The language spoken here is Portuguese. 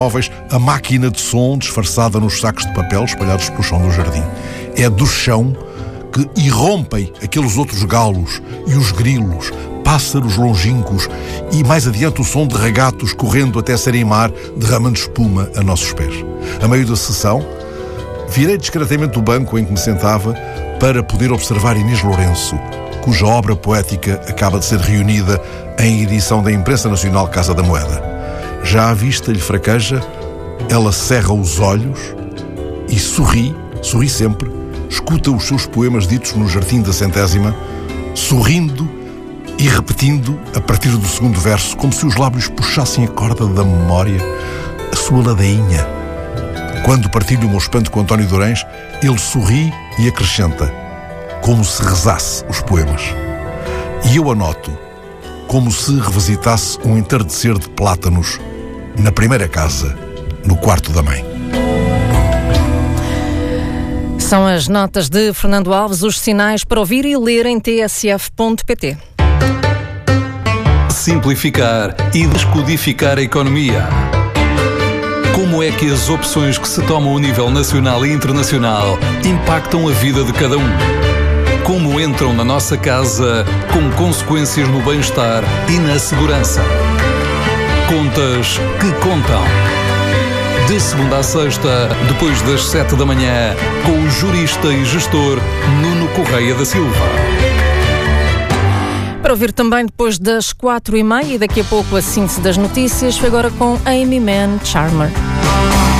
móveis, a máquina de som disfarçada nos sacos de papel espalhados pelo chão do jardim. É do chão que irrompem aqueles outros galos e os grilos, pássaros longínquos e mais adiante o som de regatos correndo até serem mar, derramando espuma a nossos pés. A meio da sessão, virei discretamente do banco em que me sentava para poder observar Inês Lourenço, cuja obra poética acaba de ser reunida em edição da Imprensa Nacional Casa da Moeda. Já a vista lhe fraqueja, ela cerra os olhos e sorri sempre, escuta os seus poemas ditos no Jardim da Centésima, sorrindo e repetindo, a partir do segundo verso, como se os lábios puxassem a corda da memória, a sua ladainha. Quando partilho o meu espanto com António Durães, ele sorri e acrescenta, como se rezasse os poemas. E eu anoto, como se revisitasse um entardecer de plátanos na primeira casa, no quarto da mãe. São as notas de Fernando Alves, os sinais para ouvir e ler em tsf.pt. Simplificar e descodificar a economia. Como é que as opções que se tomam a nível nacional e internacional impactam a vida de cada um? Como entram na nossa casa com consequências no bem-estar e na segurança? Contas que contam. De segunda a sexta, depois das 7 da manhã, com o jurista e gestor Nuno Correia da Silva. Para ouvir também depois das 4h30 e daqui a pouco a síntese das notícias, foi agora com Amy Mann Charmer.